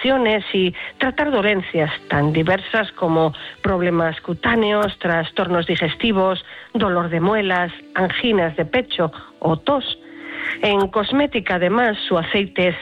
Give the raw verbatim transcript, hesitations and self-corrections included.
infecciones y tratar dolencias tan diversas como problemas cutáneos, trastornos digestivos, dolor de muelas, anginas de pecho o tos. En cosmética, además, su aceite es